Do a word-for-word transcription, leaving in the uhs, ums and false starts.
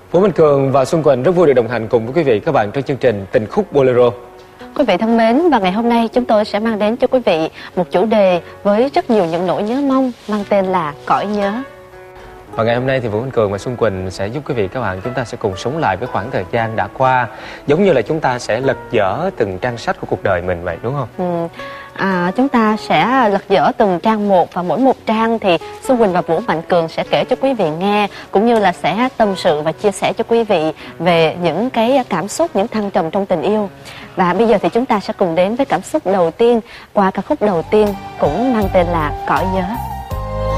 Vũ Minh Cường và Xuân Quỳnh rất vui được đồng hành cùng với quý vị các bạn trong chương trình Tình khúc Bolero. Quý vị thân mến, và ngày hôm nay chúng tôi sẽ mang đến cho quý vị một chủ đề với rất nhiều những nỗi nhớ mong mang tên là Cõi Nhớ. Và ngày hôm nay thì Vũ Minh Cường và Xuân Quỳnh sẽ giúp quý vị các bạn chúng ta sẽ cùng sống lại với khoảng thời gian đã qua, giống như là chúng ta sẽ lật dở từng trang sách của cuộc đời mình vậy, đúng không? Ừ. À, chúng ta sẽ lật dở từng trang một, và mỗi một trang thì Xuân Quỳnh và Vũ Mạnh Cường sẽ kể cho quý vị nghe, cũng như là sẽ tâm sự và chia sẻ cho quý vị về những cái cảm xúc, những thăng trầm trong tình yêu. Và bây giờ thì chúng ta sẽ cùng đến với cảm xúc đầu tiên qua ca khúc đầu tiên cũng mang tên là Cõi Nhớ.